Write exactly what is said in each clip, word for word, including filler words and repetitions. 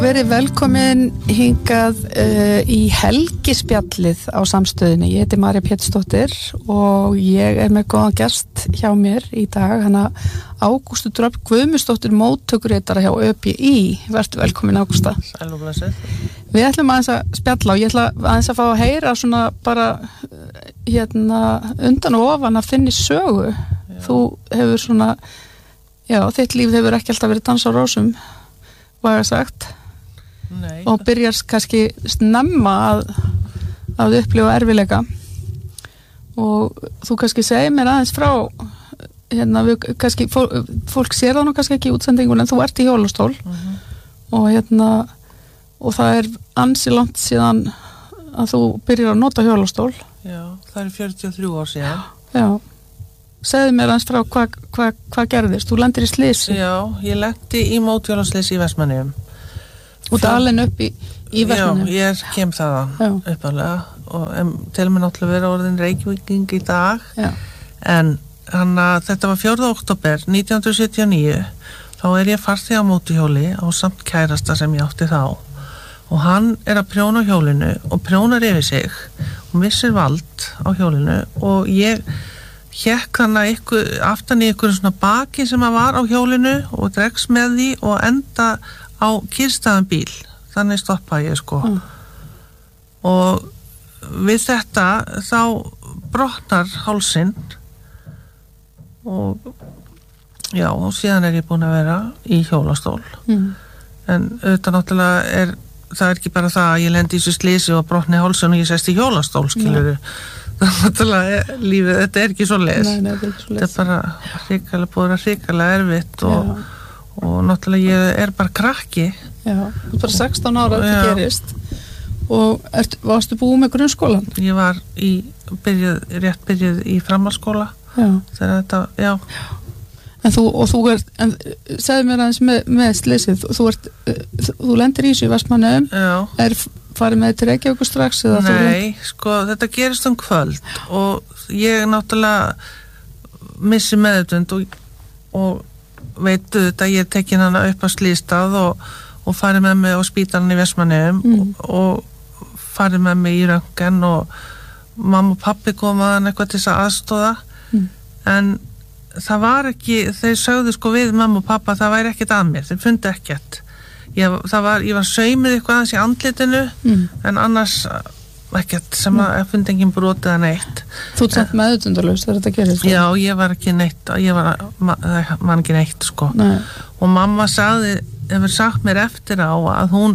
Verið velkomin hingað uh, í helgispjallið á Samstöðinni. Ég heiti Marja Pétursdóttir og ég er með góðan gest hjá mér í dag, hana Ágústu Dröfn Guðmundsdóttir, móttökuritara hjá Ö B I. Vertu velkomin, Ágústa. Sæl og blessuð. Við ætlum aðeins að spjalla og ég ætla aðeins að fá að heyra svona bara hérna undan og ofan af þinni sögu. Já. Þú hefur svona, já, þitt líf hefur ekki alltaf verið dans á rósum, var það sagt. Nei. Og byrjar kannski snemma að, að upplifa erfiðleika og þú kannski segir mér aðeins frá hérna, við, kannski, fólk, fólk sér það nú kannski ekki í útsendingun en þú ert í hjólastól uh-huh. og hérna og það er ansi langt síðan að þú byrjar að nota hjólastól. Já, það er fjörutíu og þrjú ár síðan. Já, segðu mér aðeins frá hvað hva, hva gerðist, þú lendir í slysi. Já, ég lendi í mótjólaslysi í Vestmannaeyjum. Út alveg upp í, í Vestmannaeyjum? Já, ég kem þaðan uppalega og um, til mig náttúrulega vera orðin Reykvíking í dag. Já. En hann að þetta var fjórða október nítján hundruð sjötíu og níu, þá er ég farþegi á mótorhjóli á samt kærasta sem ég átti þá og hann er að prjóna á hjólinu og prjónar yfir sig og missir vald á hjólinu og ég hékk þannig ykkur, aftan í ykkur svona baki sem að var á hjólinu og dregst með því og enda á kyrrstæðan bíl, þannig stoppaði ég sko mm. og við þetta þá brotnar hálsinn og já, og síðan er ég búin að vera í hjólastól mm. en auðvitað náttúrulega er það er ekki bara það að ég lendi í þessu slysi og brotni hálsinn og ég sest í hjólastól skilur mm. það er náttúrulega lífið, þetta er ekki svo leis þetta er bara hrikalega búin að hrikalega erfitt og já. Og náttúrulega ég er bara krakki. Já, þú er bara sextán ára að þetta gerist og ert, varstu búið með grunnskólan? Ég var í byrjuð, rétt byrjuð í framhaldsskóla þegar þetta, já. En þú, og þú ert, en segðu mér aðeins með, með slysið, þú ert, þú lendir í þessu í Vestmannaeyjum, er farið með til Reykjavíkur strax? Eða Nei, sko, þetta gerist um kvöld og ég náttúrulega missi meðutund og, og veitu þetta, ég tekin hana upp á slýstað og, og farið með mig á spítalan í Vestmannaeyjum mm. og, og farið með mig í röntgen og mamma og pappi komaðan eitthvað til þess að aðstóða mm. en það var ekki, þeir sögðu sko við mamma og pappa, það væri ekkert að mér, þeir fundi ekkert ég, það var, ég var saumið eitthvað aðeins í andlitinu mm. en annars ekkert sem að mm. fundi engin brotið eða neitt. Þú ert samt meðutundalaus þegar þetta gerist? Já, ég var ekki neitt, ég var, man ekki neitt sko. Nei. Og mamma sagði, hefur sagt mér eftir á að hún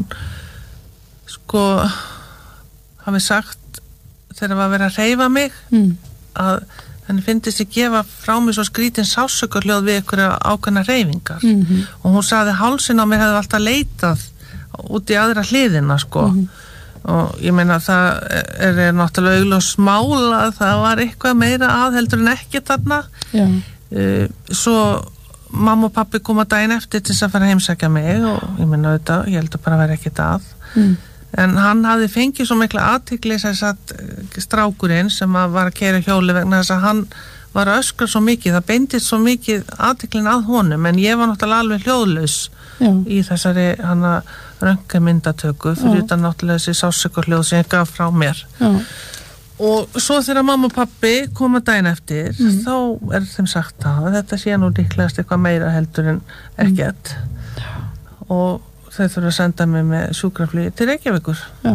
sko hafi sagt þegar var verið að hreyfa mig mm. að henni fyndist ég gefa frá mig svo skrítin sársaukarhljóð við ykkur ákveðna hreyfingar mm-hmm. og hún sagði hálsinn á mér hefði alltaf leitað út í aðra hliðina sko mm-hmm. og ég meina það er, er náttúrulega augljós mál að það var eitthvað meira að heldur en ekki þarna uh, svo mamma og pappi koma daginn eftir til þess að fara að heimsækja mig og ég meina þetta, ég held að bara vera ekkert að mm. en hann hafði fengið svo mikla athygli þess að strákurinn sem að var að keyra hjóli vegna þess að hann var að öskra svo mikið, það beindist svo mikið athyglin að honum en ég var náttúrulega alveg hljóðlaus Já. Í þessari hana röntgenmyndatöku fyrir utan náttúrulega þessi sársaukarhljóð sem ég gaf frá mér Já. Og svo þegar mamma og pappi koma daginn eftir mm. þá er þeim sagt að þetta sé nú líklegast eitthvað meira heldur en ekkert mm. og þau þurfa að senda mig með sjúkraflugi til Reykjavíkur já.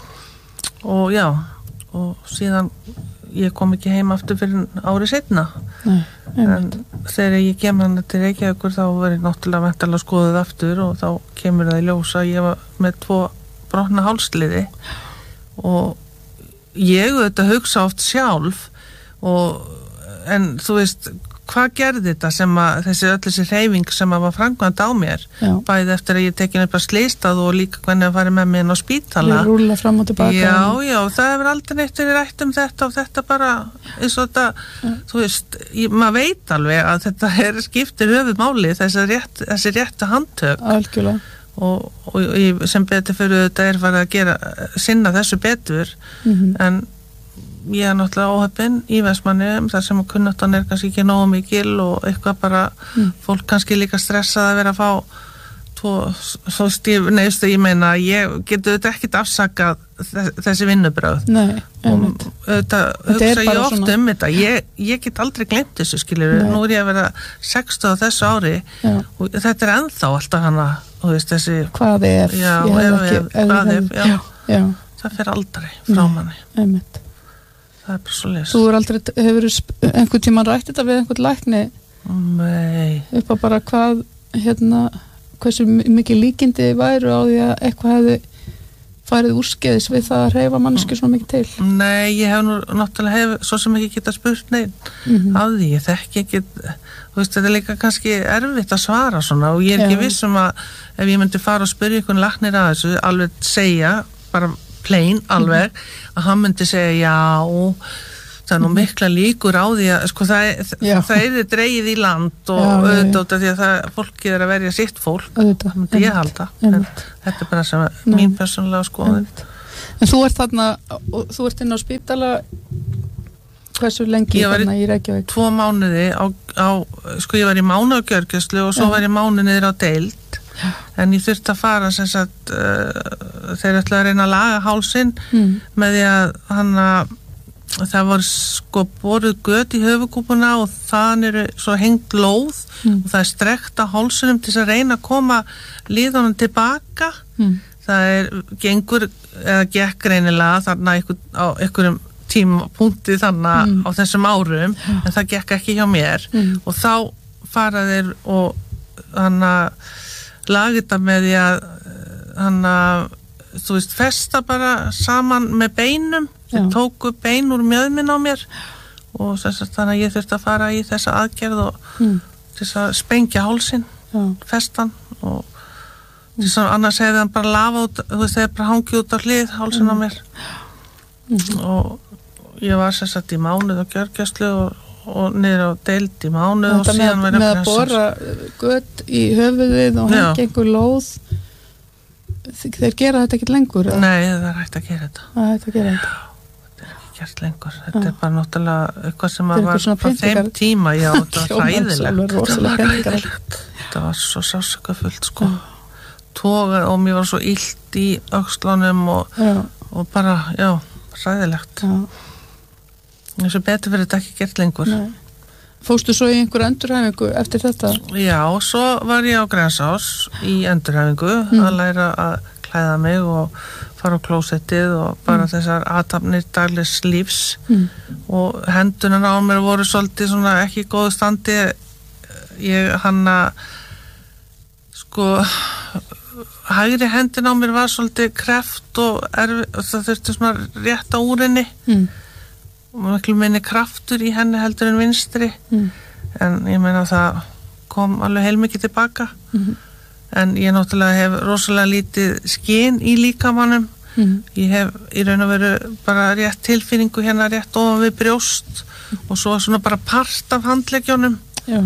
Og já og síðan ég kom ekki heim aftur fyrir ári seinna Nei, en þegar ég kem hann til Reykjavíkur þá var ég náttúrulega væntanlega skoðuð aftur og þá kemur það í ljós að ég var með tvo brotna hálsliði og ég auðvitað hugsa oft sjálf og en þú veist hvað gerði þetta sem að þessi öll þessi hreyfing sem að var framkvæmd á mér Já. Bæði eftir að ég tekin upp að slystað og líka hvernig að fara með mig inn á spítala Ég rúlla fram og tilbaka Já, já, það hefur aldrei neitt verið rætt um þetta og þetta bara eins og þetta, Já. Þú veist ég, maður veit alveg að þetta er skiptir höfuðmáli þessi rétt, þessi réttu handtök Algjörlega og, og, og sem betur fyrir þetta er farið að gera sinna þessu betur mm-hmm. en ég er náttúrulega óheppin í Vestmannaeyjum þar sem kunnáttan er kannski ekki nógu mikil og eitthvað bara mm. fólk kannski líka stressað að vera að fá svo, svo stíf, neðstu ég meina, ég getur þetta ekkit afsakað þessi vinnubröð. Nei, einmitt. Og þetta hugsa ég oft svona... um þetta. Ég, ég get aldrei gleymt þessu, skilur. Nú er ég að vera sextán á þessu ári já. Og þetta er ennþá alltaf hana, þú veist, þessi... Hvað ef? Já, ef, ef, ef, ef, hvað ef, já. já. já. Það fer aldrei frá manni. Einmitt. Það er bara svo les. Þú er aldrei, hefur einhvern tímann rætt þetta við einhvern lækni? Nei. Upp á bara hvað, hérna, hversu mikið líkindi væru á því að eitthvað hefði farið úrskeiðis við það að hreyfa manneskju svona mikið til? Nei, ég hef nú náttúrulega hef svo sem ekki geta spurt neinn mm-hmm. af því, ég þekki ekki, þú veist, þetta er líka kannski erfitt að svara svona og ég er ekki viss um að ef ég myndi fara og spyrja einhvern læknir að þessu, alveg segja, bara plain, alveg, mm-hmm. að hann myndi segja já, það er nú mikla líkur á því að sko, það, það er þið dreigið í land og já, auðvitað því að það, fólkið er að verja sitt fólk, auðvitað, það myndi ég halda, en þetta er bara sem Nei. mín persónulega skoðun. En þú ert þarna, þú ert inn á spítala, hversu lengi þarna í Reykjavík? Tvo mánuði á, á sko ég var í mánuðagjörgæslu og svo já. Var ég mánuð niður á deild, já. En ég þurfti að fara sem sagt, uh, þeir ætla að reyna að laga hálsinn mm. með því að hann að það var sko boruð göt í höfukúpuna og þann eru svo hengt lóð mm. og það er strekt á hálsunum til þess að reyna að koma liðunum tilbaka mm. það er gengur eða gekk greinilega þarna ykkur, á einhverjum tímapunkti þarna mm. á þessum árum ja. En það gekk ekki hjá mér mm. og þá fara þeir og hann að laga þetta með því að hann að þú veist festa bara saman með beinum þeir tóku bein úr mjöðminn á mér og þess að þannig að ég þurfti að fara í þessa aðgerð og mm. þess að spengja hálsinn festan og mm. þess að annars hefði hann bara lafa út þú veist, þegar bara hangið út á hlið hálsinn mm. á mér mm. og ég var þess að í mánuð og gjörgæslu og, og niður á deild í mánuð og síðan með, með að bora gött í höfuðið og hengi einhver lóð þeir gera þetta ekkert lengur? Nei, það er hægt að gera þetta það er hægt að gera þetta gert lengur, þetta ja. Er bara náttúrulega eitthvað sem var á þeim tíma já, þetta var hræðilegt þetta var svo sásökafullt sko ja. Togar og mér var svo illt í öxlunum og, ja. Og bara, já, hræðilegt ja. Eins og betur fyrir þetta ekki gert lengur Nei. Fóstu svo í einhver endurhæfingu eftir þetta? Já, svo var ég á Grensás í endurhæfingu mm. að læra að klæða mig og fara á klósettið og bara mm. þessar athafnir daglegs lífs mm. og hendunan á mér voru svolítið svona ekki í góðu standi ég hanna sko hægri hendin á mér var svolítið kreft og, erfi, og það þurfti svona rétt á úr henni mm. og miklu minni kraftur í henni heldur en vinstri mm. en ég meina það kom alveg heilmikið tilbaka mm. en ég náttúrulega hef rosalega lítið skyn í líkamannum mm. ég hef í raun og veru bara rétt tilfinningu hérna rétt ofan við brjóst mm. og svo svona bara part af handleggjónum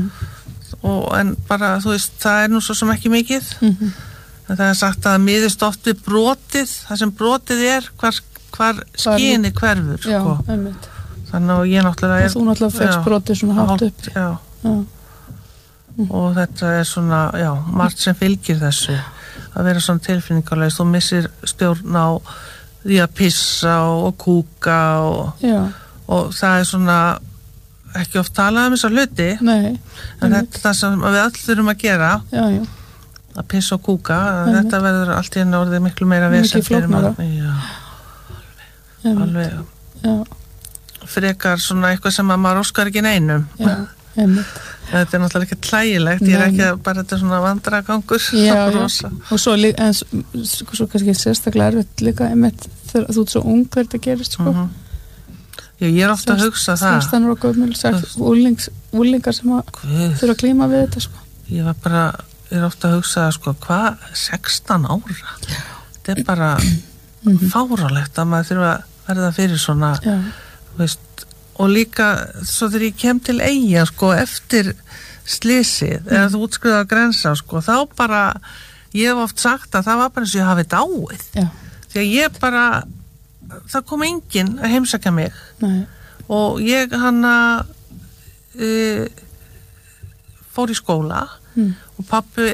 og en bara þú veist það er nú svo sem ekki mikið mm-hmm. en það er sagt að miðist oft við brotið það sem brotið er hvar, hvar skyni hverfur já, sko. Þannig að ég náttúrulega er þú náttúrulega fegst brotið svona hátt upp já, já. Mm. og þetta er svona, já, margt sem fylgir þessu að vera svona tilfinningarlega þú missir stjórn á því að pissa og kúka og, og það er svona ekki oft talað um þessa hluti Nei, en þetta er það sem við öll þurfum að gera já, já. að pissa og kúka þetta verður allt í enn orðið miklu meira vesen fyrir maður já, alveg, alveg já. Frekar svona eitthvað sem að maður óskar ekki neinum já, einmitt þetta er náttúrulega ekki hlægilegt, ég er ekki að bara þetta er svona vandragangur já, já. Og svo, en, svo, svo kannski sérstaklega erfitt líka einmitt þegar þú ert svo ung þegar þetta gerist sko. mm-hmm. Já, ég er ofta að hugsa það sextán og gömul, úlings, úlingar sem að þurfa að klíma við þetta sko. Ég var bara, ég er ofta að hugsa það sko, hvað, sextán ára þetta er bara mm-hmm. fárálegt að maður þurfa að verða fyrir svona veist og líka svo þegar ég kem til Eyja sko eftir slysið mm. eða þú útskriðað á Grensás sko þá bara, ég hef oft sagt að það var bara eins og ég hafi dáið Já. Því að ég bara það kom enginn að heimsækja mig Nei. Og ég hana e, fór í skóla mm. og pappi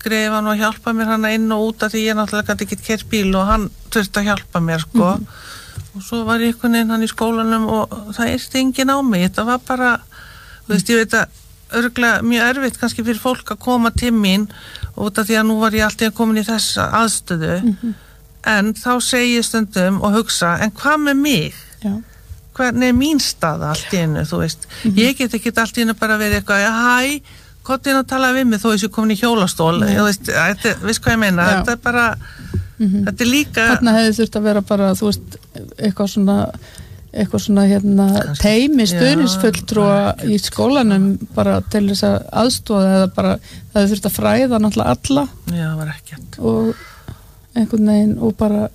skrifa hann og hjálpa mér hann inn og út af því ég náttúrulega gæti ekki keyrt bíl og hann þurfti að hjálpa mér sko mm. og svo var ég einhvern veginn hann í skólanum og það yrti enginn á mig, þetta var bara þú veist, ég veit að örgulega mjög erfitt kannski fyrir fólk að koma til mín og út af því að nú var ég alltaf komin í þessa aðstöðu mm-hmm. en þá segi ég stundum og hugsa, en hvað með mig? Já. Hvernig er mín staða allt í einu, þú veist mm-hmm. ég get ekki allt í einu bara verið eitthvað, já hæ Kottu inn að tala við mig þó ég sé komin í hjólastól ég veist, þetta, veist hvað ég meina Já. Þetta er bara, mm-hmm. þetta er líka Þarna hefði þurft að vera bara, þú veist eitthvað svona, eitthvað svona hérna, teimi stuðningsfulltrúa í skólanum bara til þess að aðstoða eða bara, það hefði þurft að fræða náttúrulega alla Já, það var ekkert og einhvern veginn og bara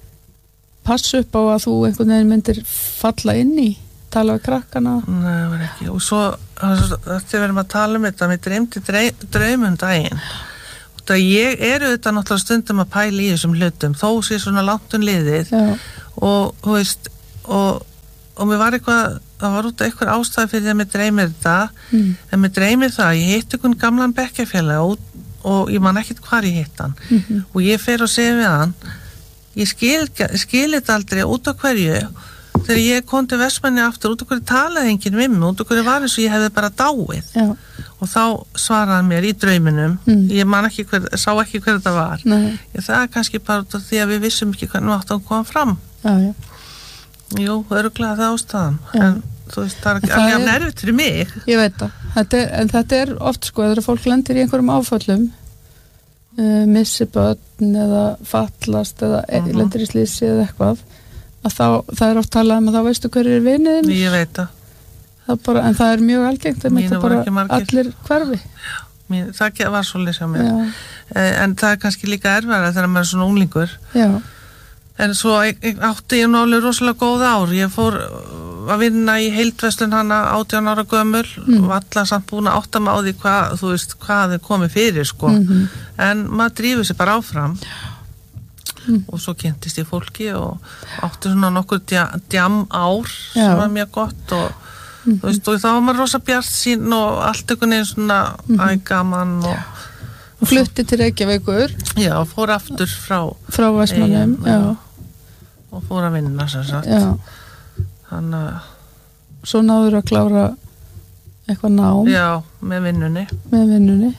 passa upp á að þú einhvern veginn myndir falla inn í tala við krakkana Nei, það var ekki og svo þegar við erum að tala um þetta mér dreymdi draumum daginn og það ég eru þetta náttúrulega stundum að pæla í þessum hlutum þó sé svona langt um liðið Já. og þú veist og, og mér var eitthvað það var út af eitthvað ástæði fyrir að mér dreymir þetta mm. en mér dreymir það ég hitt einhvern gamlan bekkjarfélaga og, og ég man ekkert hvar ég hitt hann mm-hmm. og ég fer og segja við hann ég skil, skil þetta aldrei út af hverju þegar ég kom til Vestmanni aftur út af hverju talaði enginn við mig út af hverju var eins og ég hefði bara dáið Já. og þá svaraði hann mér í drauminum mm. ég man ekki hver, sá ekki hver þetta var ég, það er kannski bara út af því að við vissum ekki hvernig við áttum að koma fram Já, já. Jú, öruglega það ástæðan en þú veist, það er ekki alveg af nervið fyrir mig ég veit það, þetta er, en þetta er oft sko, þegar fólk lendir í einhverjum áföllum uh, missi börn eða fallast eða uh-huh. lendir í slísi eða eitthvað að þá, það er oft talað um að þá veistu hverju er viniðin ég veit það. það bara, en það er mjög algengt en þetta bara allir hverfi Já, mín, það var svolítið hjá mér eh, en það er kannski líka erfara þegar maður er svona unglingur Já. en svo átti ég nálega rosalega góð ár ég fór að vinna í heildverslun hana átján ára gömul mm. og alla samt búin að átta mig á því hvað þú veist, hvað þið komið fyrir sko mm-hmm. en maður drífur sér bara áfram Mm. og svo kynntist ég fólki og átti svona nokkur djam ár sem Já. Var mjög gott og mm-hmm. þú veist og þá var maður rosa bjart sín og allt einhvern veginn svona mm-hmm. ægaman og, og flutti til Reykjavíkur Já, fór aftur frá frá Vestmannum og fór að vinna sem sagt þannig að svo náður að klára eitthvað nám Já, með vinnunni með vinnunni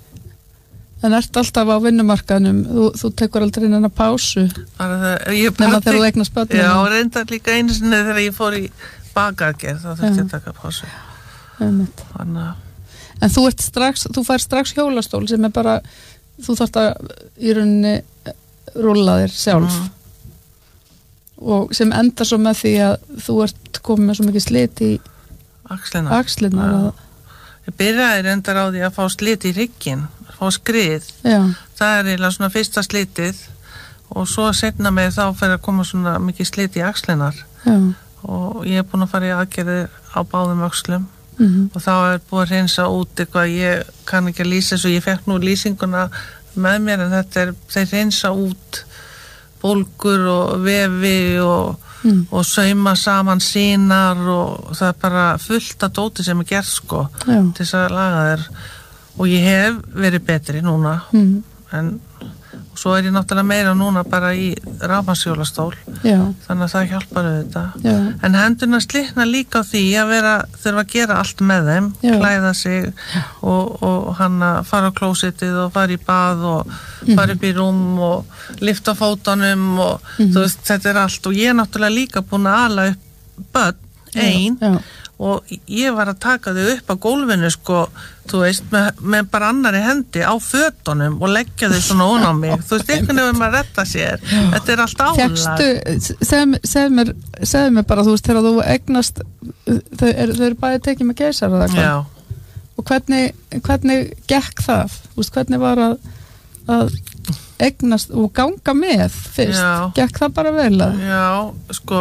En ert alltaf á vinnumarkaðnum, þú, þú tekur aldrei neina pásu nema þegar þú eignast börnum. Já, reyndar líka einu sinni þegar ég fór í bakagerð, þá þurfti ég að taka pásu. Þannig. En þú ert strax, þú fær strax hjólastól sem er bara, þú þarft að í rauninni rúlla þér sjálf. Mm. Og sem endar svo með því að þú ert komið með svo mikið slit í axlina. axlina Ég byrjaði reyndar á því að fá slit í hrygginn. Fá skrið, Já. Það er eiginlega svona fyrsta slitið og svo setna með þá fyrir að koma svona mikið slit í axlinar Já. Og ég er búin að fara í aðgerðir á báðum öxlum mm-hmm. og þá er búin að reynsa út eitthvað, ég kann ekki að lýsa þessu, ég fekk nú lýsinguna með mér en þetta er, þeir reynsa út bólgur og vefi og, mm. og sauma saman sínar og það er bara fullt af dóti sem er gert sko Já. Til þess að laga þér og ég hef verið betri núna mm. en og svo er ég náttúrulega meira núna bara í rafmagnshjólastól þannig að það hjálpar auðvitað Já. En hendurna slitna líka á því að vera þurfa að gera allt með þeim Já. Klæða sig og, og hann að fara á klósettið og fara í bað og mm. fara upp í rúm og lyfta fótunum og mm. þú veist þetta er allt og ég er náttúrulega líka búin að ala upp börn ein Já. Og ég var að taka þau upp á gólfinu sko, þú veist, með, með bara annari hendi á fötunum og leggja þau svona ón á mig, þú veist, einhvern veginn maður retta sér, þetta er allt álag. Fékkstu, segð mér, segð mér bara, þú veist, þegar þú eignast, þau eru er bæði tekið með keisara eða hvað? Já. Og hvernig, hvernig gekk það? Þú veist, hvernig var að, að eignast og ganga með fyrst? Já. Gekk það bara vel að? Já, sko...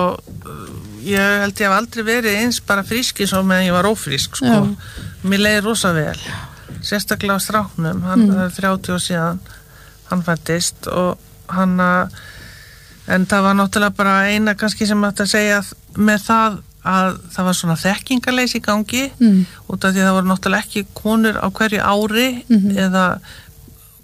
Ég held ég hef aldrei verið eins bara fríski svo meðan ég var ófrísk sko. Mér leiði rosa vel sérstaklega á stráknum hann mm. er þrjátíu og síðan hann fættist og hann en það var náttúrulega bara eina kannski sem ætti að segja með það að það var svona þekkingarleysi í gangi mm. út af því það voru náttúrulega ekki konur á hverju ári mm-hmm. eða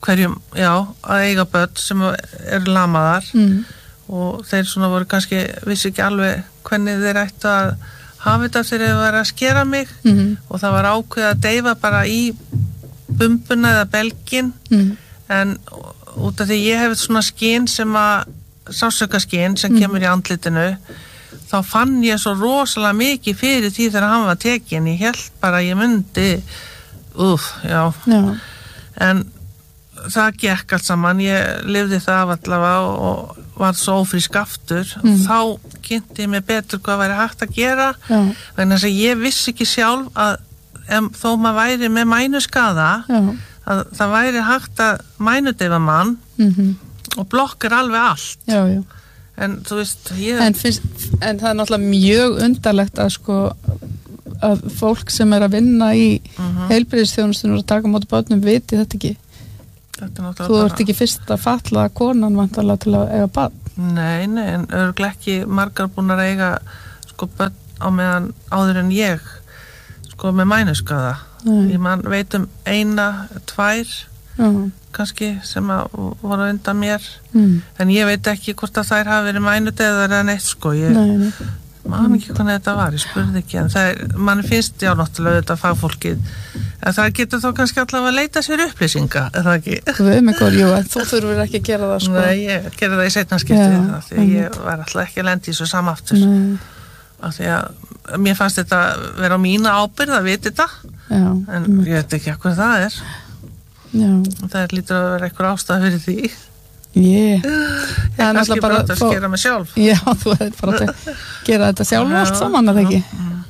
hverjum, já, að eiga börn sem eru lamaðar mm. og þeir svona voru kannski vissi ekki alveg hvernig þeir ættu að hafa þetta þegar þeir var að skera mig mm. og það var ákveð að deyfa bara í bumbuna eða belgin mm. en út af því ég hef svona skinn sem að sásaukaskinn sem mm. kemur í andlitinu þá fann ég svo rosalega mikið fyrir því þegar hann var tekinn ég held bara að ég myndi uff, já. já en það gekk allt saman ég lifði það allavega og var svo ófrísk aftur mm. þá kynnti ég mig betur hvað væri hægt að gera já. Vegna þess að ég vissi ekki sjálf að em, þó maður væri með mænuskaða já. Að það væri hægt að mænudeyfa mann mm-hmm. og blokkar alveg allt já, já. En þú veist ég... en, fyrst, en það er náttúrulega mjög undarlegt að sko að fólk sem er að vinna í uh-huh. heilbrigðisþjónustunum og taka á móti börnum viti þetta ekki þetta þú ert ekki fyrst að falla konan vantarlega til að eiga barn nei, nei, en örugglega ekki margar búin að eiga sko börn á meðan áður en ég sko með mænuskaða ég man veit um eina, tvær uh-huh. kannski sem að voru undan mér mm. en ég veit ekki hvort að þær hafi verið mænudeðar eða neitt sko ég nei, nei. Man ekki hvernig þetta var, ég spurði ekki en það er, mann finnst já náttúrulega þetta fagfólkið en það getur þá kannski allavega að leita sér upplýsinga er það ekki? Þú veist mig góð, jú, en þú þurfur ekki að gera það sko Nei, ég gerði það í seinna skipti ja, því að ég var alltaf ekki að lenda í svo samaftur af því að mér fannst þetta vera á mína ábyrgð að vita þetta já, en um. ég veit ekki hvað það er já. Það er lítur að vera eitthvað ástæða fyrir því Yeah. Ég er kannski bara að skera mig sjálf Já, þú hefði bara að gera þetta sjálf allt saman, að ekki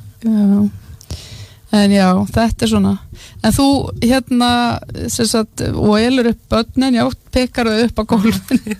já. En já, þetta er svona en þú hérna sagt, og elur upp börnin, já, pekar þau upp á gólfinu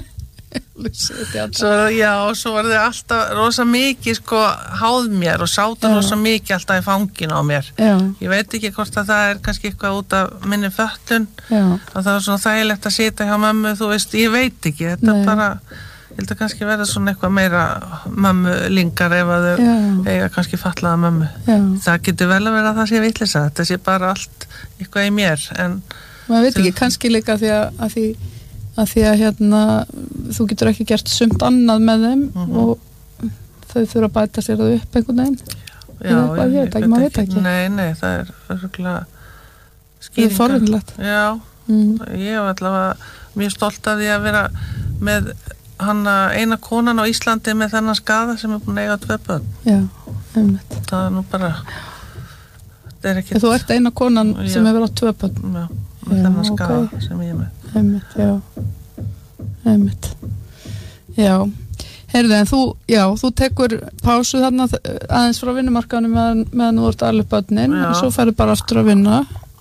svo, já, svo var þau alltaf rosa mikið sko háð mér og sátu rosa mikið alltaf í fanginu á mér já. Ég veit ekki hvort að það er kannski eitthvað út af minni fötlun og það var svona þægilegt að sita hjá mömmu þú veist, ég veit ekki, þetta Nei. Bara ég held að kannski verða svona eitthvað meira mömmulingar ef að þau já. Eiga kannski fatlaða mömmu já. Það getur vel að vera að það sé vitleysa þetta sé bara allt eitthvað í mér en maður veit ekki, kannski líka því að, að því að því að hérna þú getur ekki gert sumt annað með þeim uh-huh. og þau þurfa að bæta sér það upp einhvern veginn já, ég, ég, ég veit, veit ekki. ekki nei, nei, það er örgulega skýringar það er forvindlegt já, mm. ég var allavega mjög stolt af því að vera með hana eina konan á Íslandi með þennan skaða sem er búin að eiga tvö börn já, einmitt það er nú bara það er ekki þú ert eina konan já. Sem hefur á tvö börn já, með já, þennan skaða okay. sem ég er með einmitt, já einmitt já, heyrðu en þú já, þú tekur pásu þarna aðeins frá vinnumarkaðinu meðan, meðan þú ert alveg börnin og svo ferðu bara aftur að vinna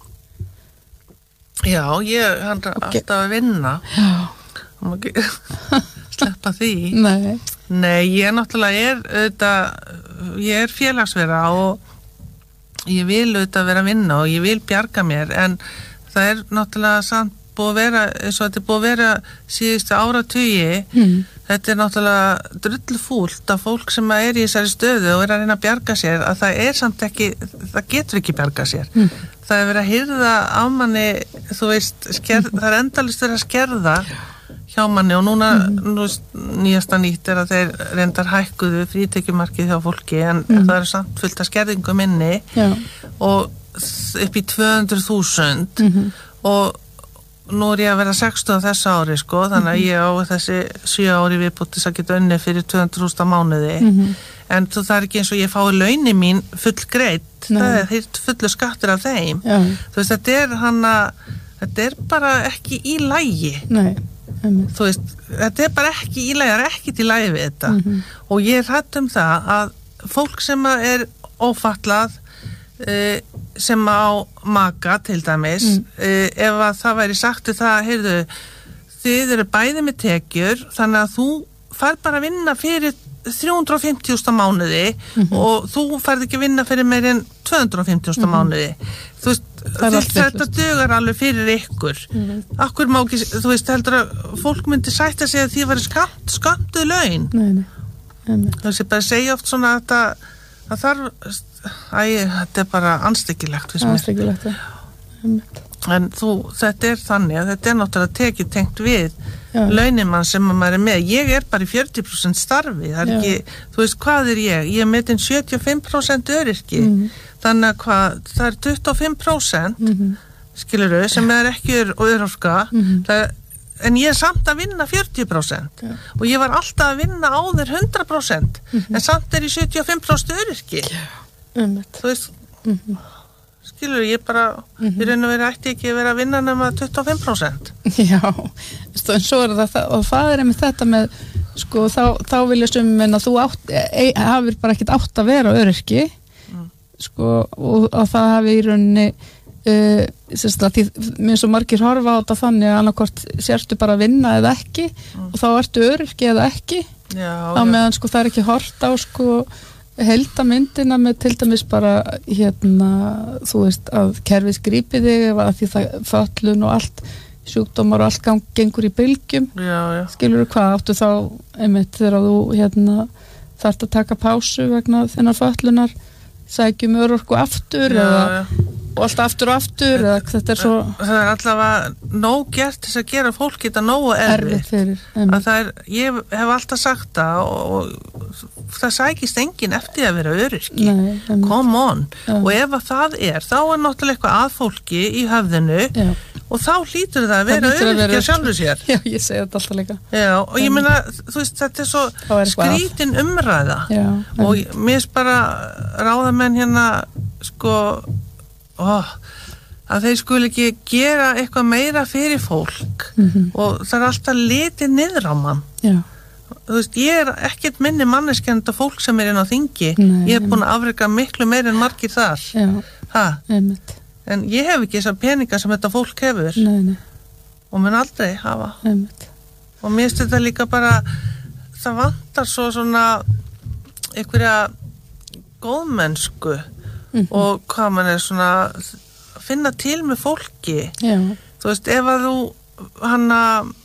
já, ég hann er okay. alltaf að vinna já og maður sleppa því nei. nei, ég náttúrulega er auðvitað, ég er félagsvera og ég vil auðvitað vera að vinna og ég vil bjarga mér en það er náttúrulega samt búið að vera, eins og þetta er búið að vera síðustu áratugi mm. þetta er náttúrulega drullfúlt af fólk sem er í þessari stöðu og er að reyna að bjarga sér að það er samt ekki, það getur ekki bjarga sér mm. það er verið að hirða á manni, þú veist skerð, mm. það er endalist verið að skerða hjá manni og núna mm. nú, nýjasta nýtt er að þeir reyndar hækkuðu frítekjumarkið hjá fólki en mm. það er samt fullt af skerðingum inni Já. Og upp í tvö hundruð þúsund mm-hmm. og nú er ég að vera sextán þessu ári sko, þannig að ég á þessi sjö ári viðbúttis að geta unni fyrir tvö hundruð þúsund á mánuði mm-hmm. en þú það er ekki eins og ég fái launin mín full greitt, það er hirt fullu skattur af þeim, Já. Þú veist þetta er hann að, þetta er bara ekki í lagi Nei, þú veist, þetta er bara ekki í lagi, það er ekki til lagi við þetta mm-hmm. og ég er hrædd um það að fólk sem er ófatlað Uh, sem á maka til dæmis mm. uh, ef að það væri sagt það, heyrðu, þið eru bæði með tekjur, þannig að þú fær bara að vinna fyrir þrjú hundruð og fimmtíu þúsund á mánuði mm-hmm. og þú færð ekki að vinna fyrir meir en tvö hundruð og fimmtíu þúsund mm-hmm. á mánuði þú veist, þetta dugar alveg fyrir ykkur mm-hmm. akkur má ekki, þú veist, heldur að fólk myndi sætta sig að því að væri skamt, skamtuð laun nei, nei, nei. þú veist, ég bara segja oft svona að það, að þarf Æ, þetta er bara anstekilegt Anstekilegt, já en þú, þetta er þannig að þetta er náttúrulega tekið tengt við launamann sem maður er með. Ég er bara í fjörutíu prósent starfi, það er Já. ekki, þú veist, hvað er ég? Ég er metin sjötíu og fimm prósent öryrki, mm. þannig að hvað, það er tuttugu og fimm prósent, mm-hmm. skilurðu, sem er ekki örorka, mm-hmm. það, en ég er samt að vinna fjörutíu prósent Já. Og ég var alltaf að vinna áður hundrað prósent, mm-hmm. en samt er ég sjötíu og fimm prósent öryrki. Um þú veist, mm-hmm. skilur ég bara, mm-hmm. ég raun að vera ætti ekki að vera að vinna nema tuttugu og fimm prósent. Já, en svo er það, og það er einmitt þetta með, sko, þá, þá vilja summin að þú átt, e, hafir bara ekkert átt að vera öryrki, mm. sko, og, og það hafi í rauninni, uh, sérst að því, mér svo margir horfa á þetta þannig að annarkvort sérstu bara að vinna eða ekki, mm. og þá ertu öryrki eða ekki, já, á meðan, sko, það er ekki hort á, sko, heildamyndina með til dæmis bara hérna, þú veist, að kerfið grípi þig eða því það föllun og allt sjúkdómar og allt gang, gengur í bylgjum já, já. Skilurðu hvað áttu þá einmitt þegar þú hérna þarft að taka pásu vegna þennar föllunar sækjum örorku aftur já, eða já. Og alltaf aftur og aftur eða þetta er svo það er allavega nóg gert þess að gera fólk geta nógu erfitt fyrir, að það er, ég hef alltaf sagt það og, og það sækist enginn eftir að vera öryrki Nei, come on Já. Og ef að það er þá er náttúrulega eitthvað að fólki í höfðinu Já. Og þá hlýtur það að vera öryrki að sjálfu sér Já, ég segi þetta alltaf líka Já, og ég meina, þú veist, þetta er svo er skrítin umræða Já, og mér er bara ráðamenn hérna sko Oh, að þeir skuli ekki gera eitthvað meira fyrir fólk mm-hmm. og það er alltaf litið niður á mann Já. Þú veist, ég er ekkert minni manneskja en þetta fólk sem er inn á þingi Nei, ég er búin að afreka miklu meira en margir þar Já, einmitt en ég hef ekki þessar peninga sem þetta fólk hefur nei, nei. og mun aldrei hafa einmitt. Og mér finnst þetta líka bara það vantar svo svona einhverja góðmennsku Mm-hmm. og hvað mann er svona finna til með fólki Já. Þú veist, ef að þú hanna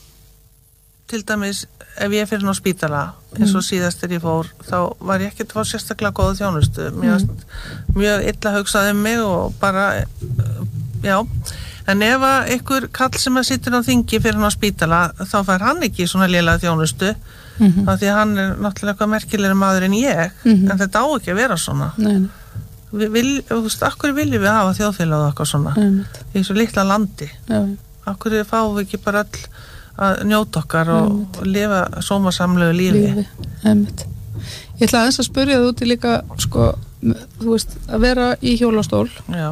til dæmis, ef ég fyrir ná spítala eins og mm. síðast þegar ég fór þá var ég ekkert að fá sérstaklega góða þjónustu mjög, mm. mjög illa hugsaði um mig og bara já, en ef að einhver kall sem að sittur á þingi fyrir ná spítala þá fær hann ekki svona lélega þjónustu mm-hmm. af því að hann er náttúrulega eitthvað merkilegri maður en ég mm-hmm. en þetta á ekki að vera svona Nei, nei Við vil, þú veist, akkur viljum við hafa þjóðfélag og eitthvað svona Einmitt. Í svo litla landi Já. Akkur fáum við ekki bara all að njóta okkar og, og lifa sómasamlegu lífi, lífi. Einmitt. Ég ætla aðeins að spyrja þú út í líka sko, þú veist, að vera í hjólastól Já.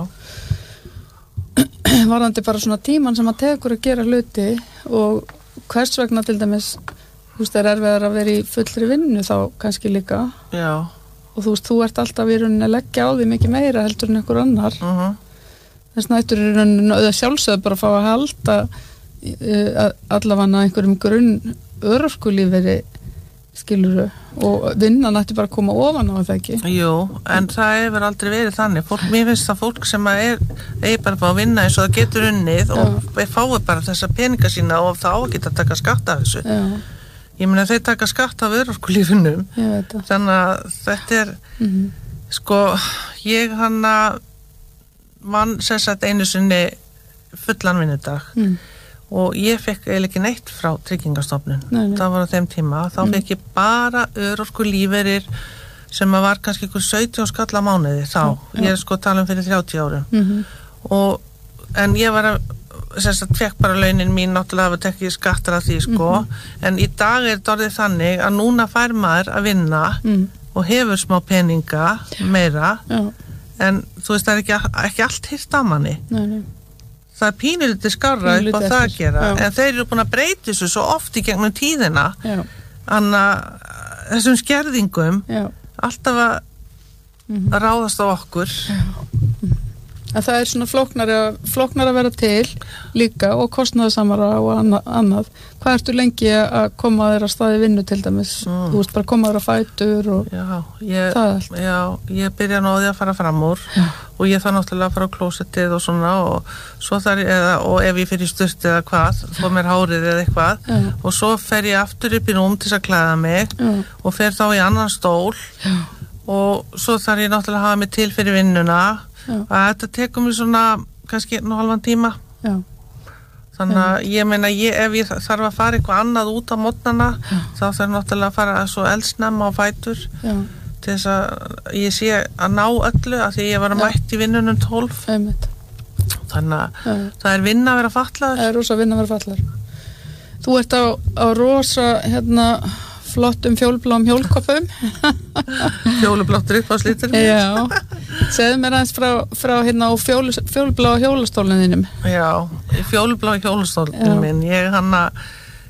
varðandi bara svona tíman sem að tekur að gera hluti og hvers vegna til dæmis þú veist, það er erfiðar að vera í fullri vinnu þá kannski líka Já og þú veist, þú ert alltaf í rauninni að leggja á því mikið meira heldur en einhver annar uh-huh. þess nættur í rauninni auðvitað sjálfsögðu bara að fá að halda uh, allavega einhverjum grunn örorkulífeyri skiluru og vinnan ætti bara að koma ofan á það ekki Jú, en það hefur aldrei verið þannig fólk, mér finnst það fólk sem er eigi bara að fá að vinna eins og það getur unnið Já. Og fái bara þessa peninga sína og þá geta að taka skatt af þessu Já. Ég meina þeir taka skatt af örorkulífinu þannig að þetta er mm-hmm. sko ég hanna vann sem sagt einu sinni fullan vinnudag mm. og ég fekk eiginlega ekki neitt frá Tryggingastofnun nei, nei. Það var á þeim tíma þá mm. fekk ég bara örorkulíferir sem var kannski ykkur sautján skall á mánuði þá, mm. ég er sko að tala um fyrir þrjátíu árum mm-hmm. og en ég var að þess að fekk bara launin mín náttúrulega að tekja skattar af því sko mm-hmm. en í dag er þetta orðið þannig að núna fær maður að vinna mm. og hefur smá peninga meira Já. En þú veist það er ekki, ekki allt hirt af manni nei, nei. Það er pínulítið skarra upp á það að gera Já. En þeir eru búin að breyta þessu svo oft í gegnum tíðina þannig að þessum skerðingum Já. alltaf að mm-hmm. ráðast á okkur Já. að það er svona flóknari að, flóknari að vera til líka og kostnaðarsamara og anna, annað. Hvað ertu lengi að koma þér að staði vinnu til dæmis? Mm. Þú veist bara koma þér að fætur og já, ég, það allt. Já, ég byrja nú á því að fara fram úr já. Og ég þarf náttúrulega að fara á klósettið og svona og svo þar eða, og ef ég fyrir sturt eða hvað, þó mér hárið eða eitthvað já. Og svo fer ég aftur upp í rúm til að klæða mig já. Og fer þá í annan stól já. Og svo þarf ég náttúrulega að hafa mig til fyrir vinnuna Já. Að þetta tekur mér svona kannski nú halvan tíma. Já. Þannig að ég meina, ég, ef ég þarf að fara eitthvað annað út á mótnana, þá þarf náttúrulega að fara svo eldsnemma á fætur Já. Til þess að ég sé að ná öllu af því ég var að mætt í vinnunum tólf. Einmitt. Þannig að Já. Það er vinna að vera fatlaður. Það er rosa vinna að vera fatlaður. Þú ert á, á rosa hérna flottum fjólbláum hjólkoppum. Fjólubláttur upp á slítur. Já. Segðu mér aðeins frá, frá hérna á fjólu, fjólbláa hjólastólnum þínum. Já, fjólbláa hjólastólnum minn. Ég hann að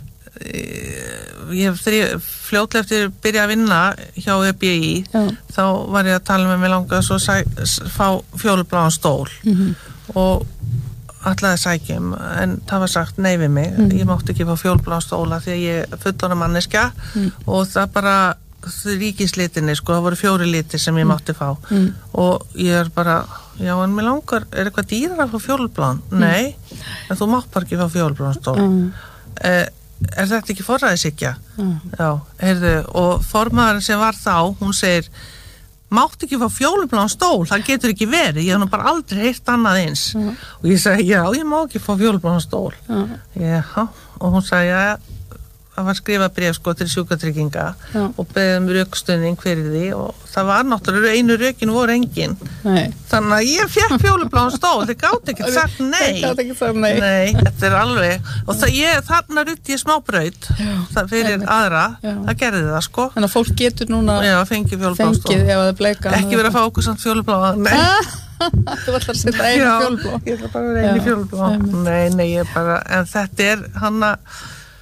ég hef fljótlega eftir að byrja að vinna hjá E B I Já. Þá var ég að tala með mig langa svo að fá fjólubláan stól mm-hmm. og ætlaði að sækjum en það var sagt nei við mig mm. ég mátti ekki fá fjólbláan stóla því að ég er fullorðin manneskja mm. og það bara ríkislitinni sko, það voru fjóri litir sem ég mátti fá mm. og ég er bara já en mér langar, er eitthvað dýrar að fá fjólbláan? Mm. Nei, en þú mátt bara ekki fá fjólbláan stól mm. eh, er þetta ekki forræðishyggja? Mm. Já, heyrðu, og formaðurinn sem var þá, hún segir mátt ekki fá fjólubláan stól, það getur ekki verið ég hef nú bara aldrei heyrt annað eins mm. og ég segi, já, ég má ekki fá fjólubláan stól mm. já, og hún segi, já, það var skrifað bréf sko til sjúkratrygginga mm. og beðið um rökstunning fyrir því og það var náttúrulega, einu rökin voru engin nei. Þannig að ég fekk fjólubláan stól þið gátt ekki sagt nei þið gátt ekki sagt nei nei, þetta er alveg og það, ég, þarna rutti ég smábraut það fyrir Eimitt. Aðra, já. Það gerði það sko þannig að fólk getur núna já, fengið fjólubláan stól ef það bleika ekki verið að fá okkur samt fjólubláan nei þú ætlar að setja einu fjólubláan ég ætla bara að vera einu fjólubláan nei, nei, ég bara, en þetta er hann að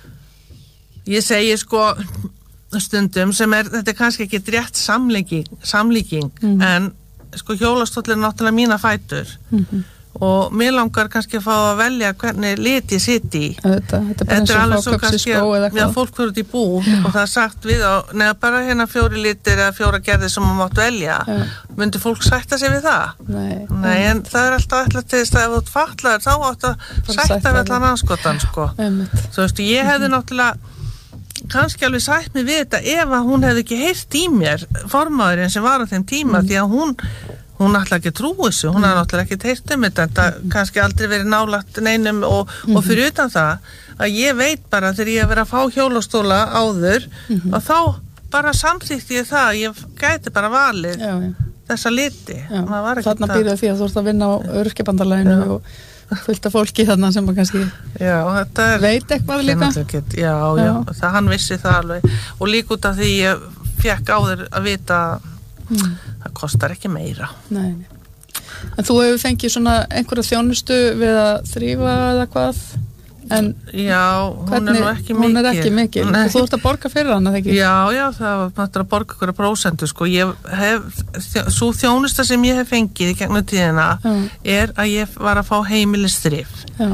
ég segi sko stundum sem er, þetta er kannski ekki rétt samlíking, samlíking mm. en sko hjólastóll er náttúrulega mína fætur mm-hmm. og mér langar kannski að fá að velja hvernig lit ég sitt í þetta, þetta er bara eins og fá köpsi skó eða eitthvað já, fólk fyrir út í bú já. Og það er sagt við á neða bara hérna fjóri litir eða fjóra gerðir sem maður mátt velja já. Myndi fólk sætta sig við það? Nei, Nei en það er alltaf alltaf til þess að ef þú ert fatlaður þá áttu að sætta við allan anskotan sko þú veist, ég hefði náttúrulega kannski alveg sætt mig við þetta ef að hún hefði ekki heyrt í mér formaðurinn sem var á þeim tíma mm. því að hún hún ætla ekki að trú þessu, hún mm. hafði náttúrulega ekki heyrt um þetta, þetta mm. kannski aldrei verið nálagt neinum og, mm. og fyrir utan það að ég veit bara þegar ég hef verið að fá hjólastóla áður mm. og þá bara samþýtti ég það ég gæti bara valið já, já. Þessa liti þarna býrðu því að þú ert að vinna á öryrkjabandalaginu og fullt af fólki þarna sem maður kannski já, þetta er, veit eitthvað líka get, já, já, já, það hann vissi það alveg og líka út af því ég fekk áður að vita mm. það kostar ekki meira nei, nei. En þú hefur fengið svona einhverja þjónustu við að þrífa eða hvað en já, hún hvernig, er nú ekki mikil hún er ekki mikil, þú ert að borga fyrir hana þegar ekki? Já, já, það var náttúrulega að borga ykkur prósentu sko, ég hef svo þjónusta sem ég hef fengið í gegnum tíðina já. Er að ég var að fá heimilisþrif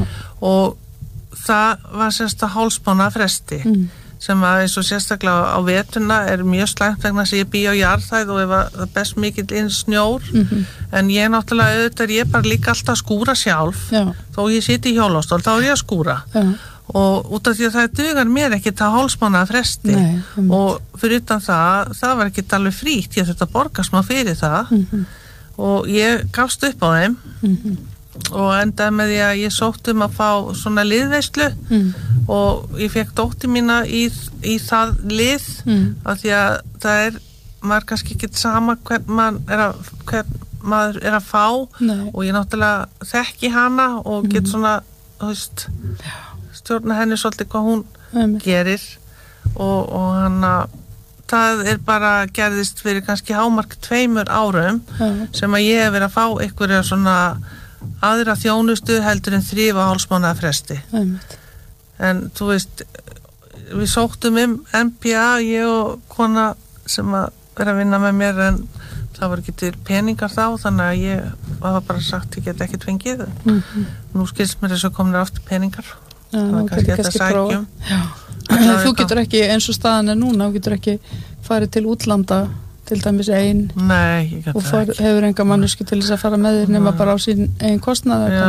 og það var sérst að hálsmána fresti mm. sem að eins og sérstaklega á vetuna er mjög slæmt vegna sem ég bý á jarðhæð og ef það best mikill inn snjór mm-hmm. en ég náttúrulega auðvitað er ég bara líka alltaf að skúra sjálf já. Þó ég siti í hjólastól þá er ég að skúra já. Og út af því að það dugar mér ekki að hálsmána fresti Nei, um. og fyrir utan það það var ekki alveg frítt, ég þurfti að borga smá fyrir það mm-hmm. og ég gafst upp á þeim mm-hmm. og endaði með því að ég sótt um að fá svona liðveislu mm. og ég fekk dóttir mína í, í það lið mm. af því að það er maður kannski ekki sama hvern maður er að, hvern maður er að fá Nei. Og ég náttúrulega þekki hana og get mm. svona þú veist stjórna henni svolítið hvað hún mm. gerir og, og hana það er bara gerðist fyrir kannski hámark tveimur árum mm. sem að ég hef verið að fá einhverja svona aðra þjónustu heldur en þrífa hálsmánaða fresti Einmitt. En þú veist við sóttum um M P A ég og kona sem að vera að vinna með mér en það var ekki til peningar þá þannig að ég var bara sagt ég get ekkert fengið mm-hmm. nú skilst mér þess að komnir aftur peningar ja, þannig að kannski þetta sækjum þú getur ekki eins og staðan er núna þú getur ekki farið til útlanda til dæmis einn Nei, og far, hefur enga manneski til þess að fara með þér nema bara á sín einn kostnað Já,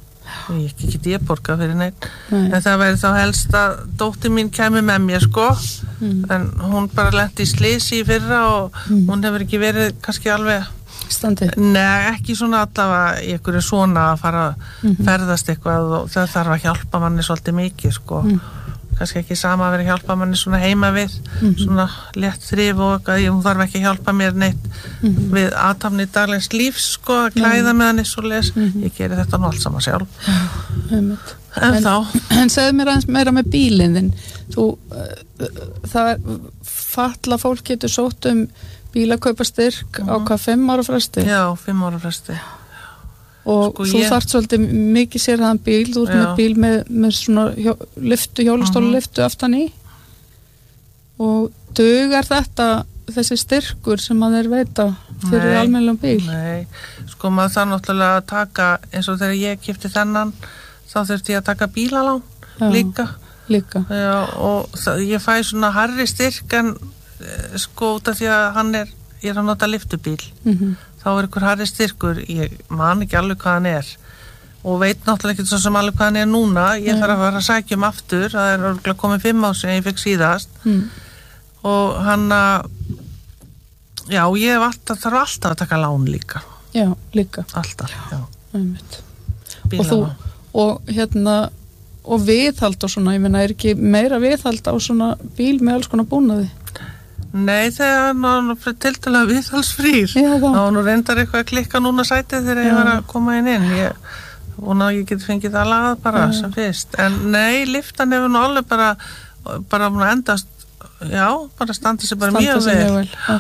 ég get ekki ég borga fyrir neitt Nei. En það væri þá helst að dóttir mín kæmi með mér sko mm. en hún bara lenti í slysi í fyrra og mm. hún hefur ekki verið kannski alveg Standi? Nei, ekki svona allavega í einhverju svona að fara að Mhm. ferðast eitthvað og það þarf að hjálpa manni svolítið mikið sko. Mm. Kannski ekki sama að vera að hjálpa manni svona heima við, Mhm. svona létt þrif og eitthvað, ég hún þarf ekki að hjálpa mér neitt Mhm. við aðtafni daglegs lífs sko, að klæða með hann eins og les, Mhm. ég geri þetta nú allt saman sjálf. Einmitt. En, En- þá, En segðu mér aðeins meira með bílinn þinn. Þú, uh, það er, fatla fólk getur sótt um bílakaupastyrk á hvað fimm ára fresti já, fimm ára fresti. og sko þú ég- þarft svolítið mikið sérhæðan bíl, þú ert Já. með bíl með, með svona hjó, lyftu, hjólastóla lyftu aftan í og dugar þetta þessi styrkur sem að þeir veita fyrir Nei. almennilegum bíl? Nei, sko maður þarf náttúrulega að taka, eins og þegar ég kipti þennan, þá þurfti ég að taka bílalán Já. líka. Líka. Já, og það, ég fæ svona harri styrk en eh, sko út af því að hann er, ég er að nota lyftubíl, Mhm. þá er ykkur harri styrkur, ég man ekki alveg hvað hann er og veit náttúrulega ekki svo sem alveg hvað hann er núna, ég þarf að fara að sækja um aftur, það er örgulega komið fimm ár sem ég fekk síðast Mm. og hann að, já, ég hef alltaf, þarf alltaf að taka lán líka, Já, líka. alltaf, já, Einmitt. Og þú, bílalán. og hérna og viðhald og svona, ég meina er ekki meira viðhald á svona bíl með alls konar búnaði? Nei, þegar hann er tiltalega viðhalsfrýr. Já, þá það. var nú reyndar eitthvað að klikka núna sætið þegar ég Já. var að koma inn inn. Ég vona að ég geti fengið það lagað bara Já. sem fyrst. En nei, lyftan hefur nú alveg bara, bara búin að endast, já, bara standi sér bara Standa mjög sig vel. mjög vel.